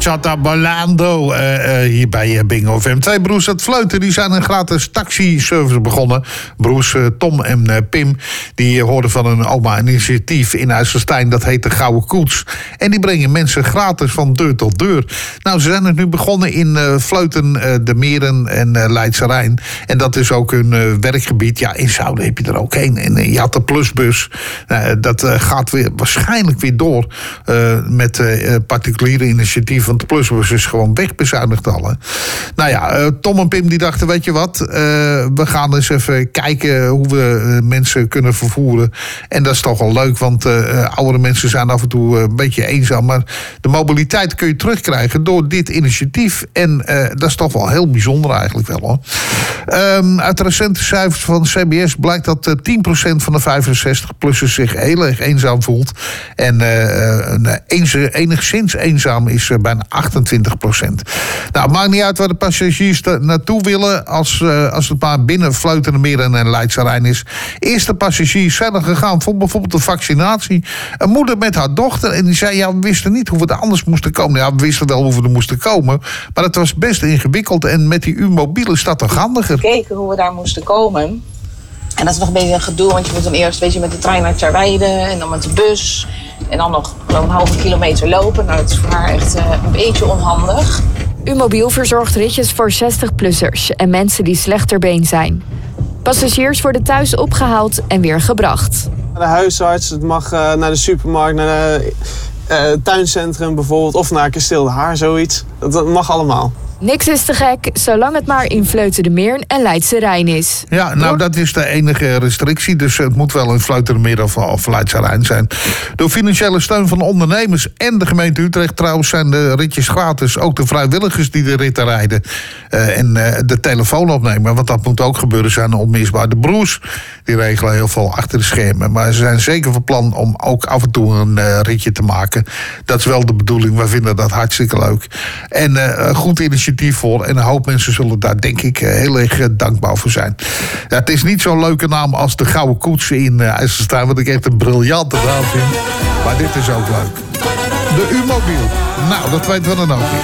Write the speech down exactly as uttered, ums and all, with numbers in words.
Chata Balando, uh, uh, hier bij uh, Bingo F M. Twee broers uit Vleuten, die zijn een gratis taxiservice begonnen. Broers uh, Tom en uh, Pim, die uh, hoorden van een oma-initiatief in IJsselstein. Dat heet de Gouden Koets. En die brengen mensen gratis van deur tot deur. Nou, ze zijn het nu begonnen in uh, Vleuten, uh, de Meren en uh, Leidse Rijn. En dat is ook hun uh, werkgebied. Ja, in Zouden heb je er ook heen. En uh, je had de Plusbus. Uh, dat uh, gaat weer, waarschijnlijk weer door uh, met uh, particuliere initiatieven. Want de Plusbus is gewoon wegbezuinigd al. Hè. Nou ja, uh, Tom en Pim die dachten, weet je wat, uh, we gaan eens even kijken hoe we uh, mensen kunnen vervoeren. En dat is toch wel leuk, want uh, oudere mensen zijn af en toe uh, een beetje eenzaam. Maar de mobiliteit kun je terugkrijgen door dit initiatief. En uh, dat is toch wel heel bijzonder eigenlijk wel, hoor. Um, uit de recente cijfers van C B S blijkt dat uh, tien procent van de vijfenzestig-plussers zich heel erg eenzaam voelt. En uh, uh, enigszins eenzaam is uh, bijna achtentwintig procent. Nou, het maakt niet uit waar de passagiers naartoe willen, als, uh, als het maar binnen Vleuten, Meren en Leidse Rijn is. Eerste passagiers zijn er gegaan voor bijvoorbeeld de vaccinatie. Een moeder met haar dochter en die zei, ja, we wisten niet hoe we er anders moesten komen. Ja, we wisten wel hoe we er moesten komen, maar het was best ingewikkeld en met die U-mobiel is dat toch handiger. Gekeken hoe we daar moesten komen. En dat is nog een beetje een gedoe, want je moet dan eerst weet je, met de trein naar Terweide en dan met de bus. En dan nog een halve kilometer lopen. Nou, dat is voor haar echt uh, een beetje onhandig. U-mobiel verzorgt ritjes voor zestig-plussers en mensen die slechter been zijn. Passagiers worden thuis opgehaald en weer gebracht. De huisarts, het mag uh, naar de supermarkt, naar het uh, tuincentrum bijvoorbeeld, of naar Kasteel de Haar, zoiets. Dat, dat mag allemaal. Niks is te gek, zolang het maar in Vleuten de Meern en Leidse Rijn is. Ja, nou, dat is de enige restrictie. Dus het moet wel in Vleuten de Meern of, of Leidse Rijn zijn. Door financiële steun van de ondernemers en de gemeente Utrecht trouwens zijn de ritjes gratis. Ook de vrijwilligers die de ritten rijden uh, en uh, de telefoon opnemen. Want dat moet ook gebeuren, zijn onmisbaar. De broers die regelen heel veel achter de schermen. Maar ze zijn zeker van plan om ook af en toe een uh, ritje te maken. Dat is wel de bedoeling. We vinden dat hartstikke leuk. En uh, goed initiatief voor. En een hoop mensen zullen daar denk ik heel erg dankbaar voor zijn. Ja, het is niet zo'n leuke naam als de Gouden Koets in uh, IJsselstein, wat ik echt een briljante naam vind. Maar dit is ook leuk. De U-mobiel. Nou, dat weten we dan ook weer.